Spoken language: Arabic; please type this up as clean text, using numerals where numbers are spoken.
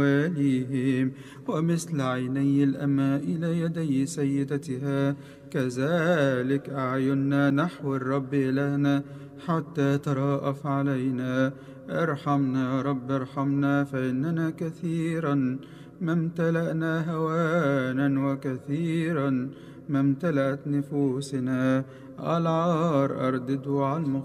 أموالهم، ومثل عيني الأماء إلى يدي سيدتها كذلك أعيننا نحو الرب إلهنا حتى تراءف علينا. ارحمنا يا رب ارحمنا، فإننا كثيرا ما امتلأنا هوانا وكثيرا ما امتلأت نفوسنا. العار أردده على